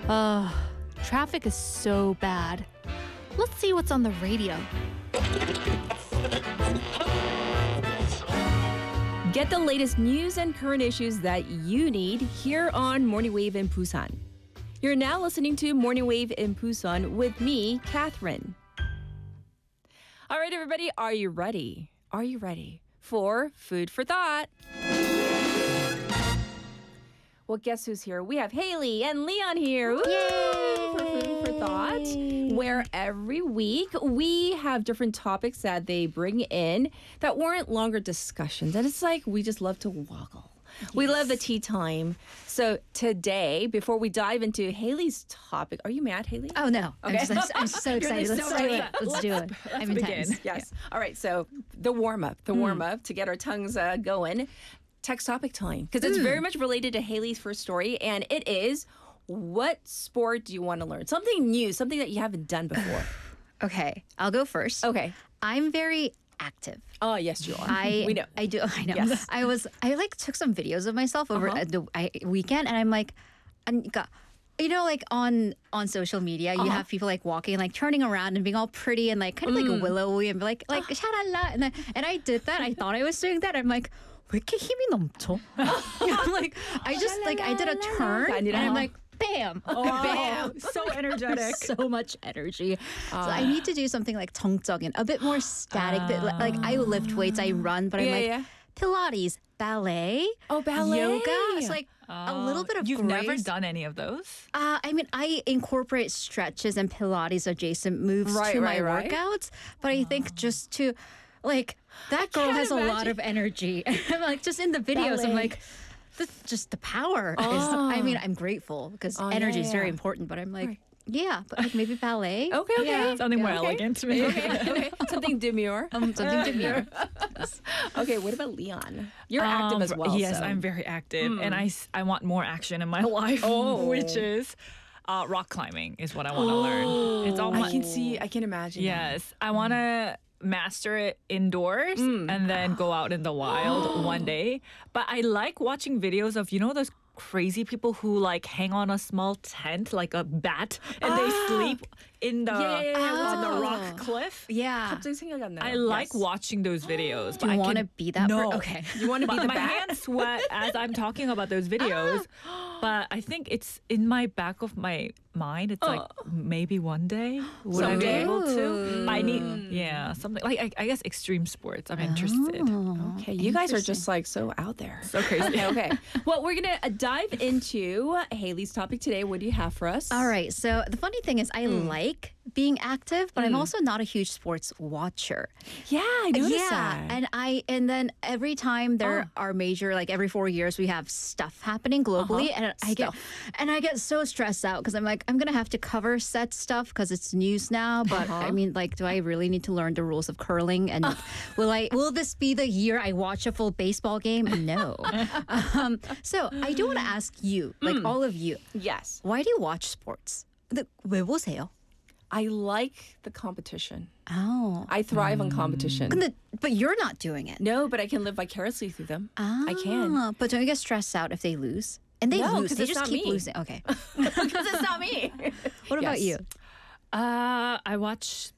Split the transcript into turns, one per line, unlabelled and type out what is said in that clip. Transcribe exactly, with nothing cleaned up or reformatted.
Uh, traffic is so bad. Let's see what's on the radio.
Get the latest news and current issues that you need here on Morning Wave in Busan. You're now listening to Morning Wave in Busan with me, Catherine. All right, everybody, are you ready? Are you ready for Food for Thought? Well, guess who's here? We have Haley and Leon here. Woo! For Food for Thought, where every week we have different topics that they bring in that weren't longer discussions. And it's like we just love to woggle. Yes. We love the tea time. So today, before we dive into Haley's topic, are you mad, Haley?
Oh, no.
Okay.
I'm, just, I'm, I'm so excited. Let's,
so
do
ready.
it. Let's, let's do it.
Let's
I'm
begin.
intense.
Yes. Yeah. All right. So the warm up, the warm up to get our tongues uh, going. Text topic time, because it's mm. very much related to Haley's first story, and it is, what sport do you want to learn? Something new, something that you haven't done before.
Okay, I'll go first.
Okay.
I'm very active.
Oh, yes, you are.
I
we know.
I do. I know.
Yes.
I was. I like took some videos of myself over
Uh-huh.
the I, weekend, and I'm like, and got. You know, like on on social media, you
Uh-huh.
have people like walking, like turning around and being all pretty and like kind of
Mm.
like willowy and like like shalala. And I, and I did that. I thought I was doing that. I'm like, 왜 이렇게 힘이 넘쳐? I'm like, I just like I did a turn and I'm like, bam, bam,
so energetic.
So much energy. Uh, so I need to do something like 정적인, a bit more static. Uh, that, like I lift weights, I run, but
yeah,
I'm like
yeah.
Pilates, ballet,
oh ballet,
yoga. It's like a little bit of
You've
grace.
never done any of those?
Uh, I mean, I incorporate stretches and Pilates adjacent moves
Right,
to
right,
my
right.
workouts, but I think just to, like, that girl
can't
has a lot
imagine.
of energy. I'm like, just in the videos, I'm
Ballet.
like, the, just the power is,
Oh.
I mean, I'm grateful because
Oh,
energy
yeah,
is very
yeah.
important, but I'm like,
Right.
yeah, but like maybe ballet.
Okay, okay.
Yeah.
Something more
Okay.
elegant, maybe.
Okay, okay. Something demure.
Um, something demure.
Okay, what about Leon? You're
Um,
active as well.
Yes,
so.
I'm very active,
Mm.
and I, s- I want more action in my life,
Oh.
which is uh, rock climbing is what I want to learn. It's all
I
my,
can see, I can imagine.
yes, I want to master it indoors
Mm.
and then go out in the wild one day. But I like watching videos of, you know, those crazy people who like hang on a small tent like a bat and they
Ah.
sleep in the
Yeah, yeah, yeah.
on the
Oh.
rock cliff.
Yeah.
갑자기 생각이 안 나요.
I like
Yes.
watching those videos.
Do
but
you
I
want to
can-
be that
No.
per- Okay.
You want to be
But
the
my
bat?
hands sweat as I'm talking about those videos. But I think it's in my back of my mind. It's like maybe one day would I be
Someday.
able to? But I need,
Mm.
yeah, something like I, I guess extreme sports. I'm interested.
Oh,
Okay, you guys are just like so out there.
So crazy.
Okay, okay. Well, we're gonna uh, dive into Haley's topic today. What do you have for us?
All right. So the funny thing is, I like being active, but I'm
Mm.
also not a huge sports watcher.
Yeah, I noticed
yeah,
that.
and I and then every time there
Oh.
are major, like every four years, we have stuff happening globally,
Uh-huh.
and I get and I get so stressed out because I'm like, I'm gonna have to cover set stuff because it's news now. But
Uh-huh.
I mean, like, do I really need to learn the rules of curling? And will I? Will this be the year I watch a full baseball game? No. um, so I do want to ask you, like
Mm.
all of you,
yes,
why do you watch sports? 근데 왜 보세요?
I like the competition.
Oh.
I thrive on competition.
근데, but you're not doing it.
No, but I can live vicariously through them. I can.
Ah, But don't you get stressed out if they lose? And they
No,
lose.
'cause
They
it's
just
not
keep
me.
losing. Okay.
Because it's not me.
What about
Yes.
you?
Uh, I watch